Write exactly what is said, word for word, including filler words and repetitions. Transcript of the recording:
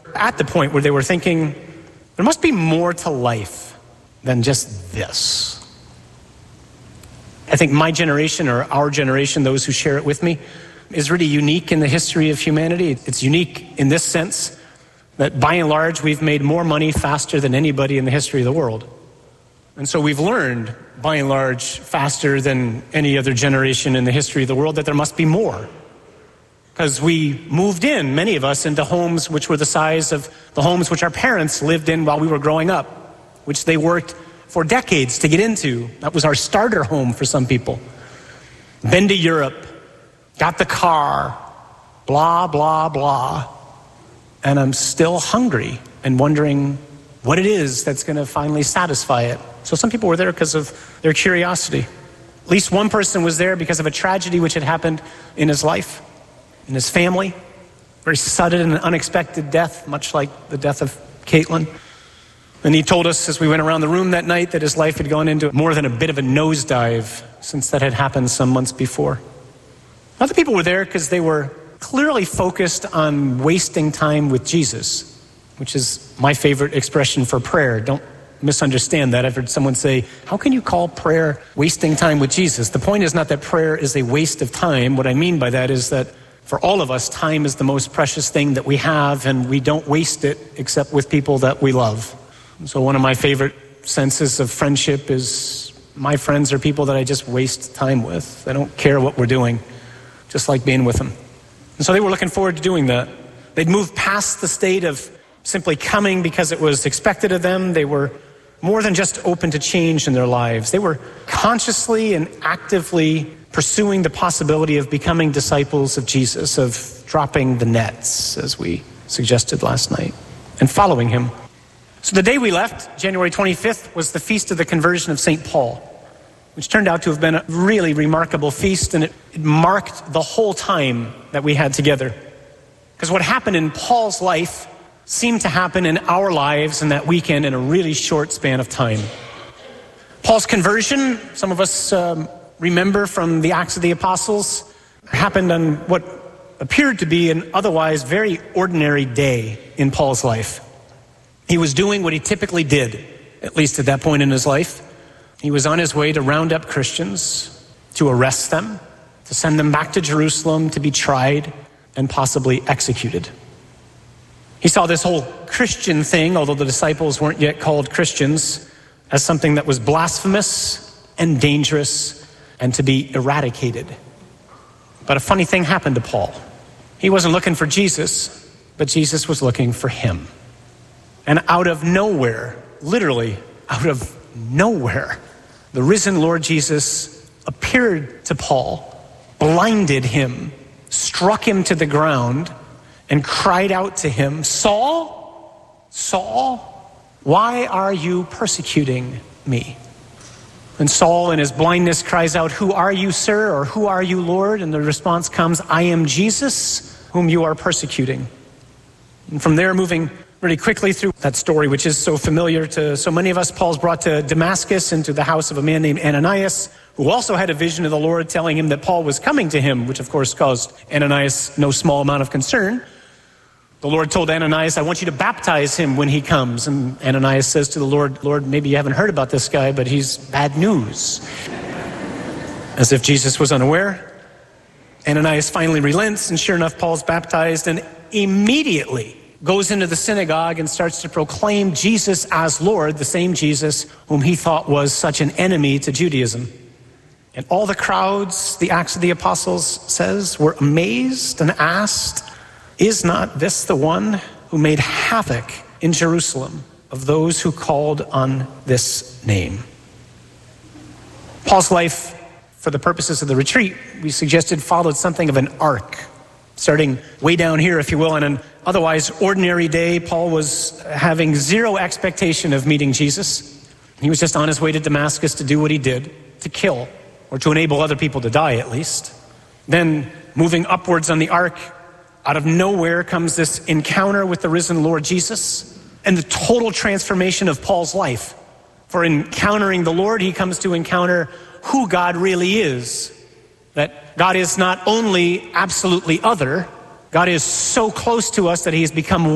at the point where they were thinking, there must be more to life than just this. I think my generation, or our generation, those who share it with me, is really unique in the history of humanity. It's unique in this sense that by and large, we've made more money faster than anybody in the history of the world. And so we've learned, by and large, faster than any other generation in the history of the world, that there must be more. Because we moved in, many of us, into homes which were the size of the homes which our parents lived in while we were growing up, which they worked for decades to get into. That was our starter home for some people. Been to Europe, got the car, blah, blah, blah. And I'm still hungry and wondering what it is that's going to finally satisfy it. So some people were there because of their curiosity. At least one person was there because of a tragedy which had happened in his life, in his family. Very sudden and unexpected death, much like the death of Caitlin. And he told us as we went around the room that night that his life had gone into more than a bit of a nosedive since that had happened some months before. Other people were there because they were clearly focused on wasting time with Jesus, which is my favorite expression for prayer. Don't misunderstand that. I've heard someone say, how can you call prayer wasting time with Jesus? The point is not that prayer is a waste of time. What I mean by that is that for all of us, time is the most precious thing that we have, and we don't waste it except with people that we love. So one of my favorite senses of friendship is my friends are people that I just waste time with. I don't care what we're doing, just like being with them. And so they were looking forward to doing that. They'd moved past the state of simply coming because it was expected of them. They were more than just open to change in their lives. They were consciously and actively pursuing the possibility of becoming disciples of Jesus, of dropping the nets, as we suggested last night, and following him. So the day we left, January twenty-fifth, was the feast of the conversion of Saint Paul, which turned out to have been a really remarkable feast, and it, it marked the whole time that we had together. Because what happened in Paul's life seemed to happen in our lives in that weekend in a really short span of time. Paul's conversion, some of us um, remember from the Acts of the Apostles, happened on what appeared to be an otherwise very ordinary day in Paul's life. He was doing what he typically did, at least at that point in his life. He was on his way to round up Christians, to arrest them, to send them back to Jerusalem to be tried and possibly executed. He saw this whole Christian thing, although the disciples weren't yet called Christians, as something that was blasphemous and dangerous and to be eradicated. But a funny thing happened to Paul. He wasn't looking for Jesus, but Jesus was looking for him. And out of nowhere, literally out of nowhere, the risen Lord Jesus appeared to Paul, blinded him, struck him to the ground, and cried out to him, Saul, Saul, why are you persecuting me? And Saul in his blindness cries out, who are you, sir? Or who are you, Lord? And the response comes, I am Jesus, whom you are persecuting. And from there, moving really quickly through that story, which is so familiar to so many of us, Paul's brought to Damascus into the house of a man named Ananias, who also had a vision of the Lord telling him that Paul was coming to him, which of course caused Ananias no small amount of concern. The Lord told Ananias, I want you to baptize him when he comes. And Ananias says to the Lord, Lord, maybe you haven't heard about this guy, but he's bad news. As if Jesus was unaware. Ananias finally relents, and sure enough, Paul's baptized and immediately goes into the synagogue and starts to proclaim Jesus as Lord, the same Jesus whom he thought was such an enemy to Judaism. And all the crowds, the Acts of the Apostles says, were amazed and asked, is not this the one who made havoc in Jerusalem of those who called on this name? Paul's life, for the purposes of the retreat, we suggested followed something of an arc. Starting way down here, if you will, on an otherwise ordinary day, Paul was having zero expectation of meeting Jesus. He was just on his way to Damascus to do what he did, to kill, or to enable other people to die at least. Then moving upwards on the arc, out of nowhere comes this encounter with the risen Lord Jesus and the total transformation of Paul's life. For encountering the Lord, he comes to encounter who God really is. That God is not only absolutely other, God is so close to us that he has become